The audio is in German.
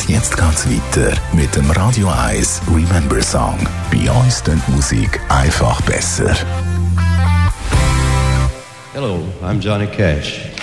Und jetzt geht's weiter mit dem Radio 1 Remember Song. Bei uns klingt Musik einfach besser. Hello, I'm Johnny Cash.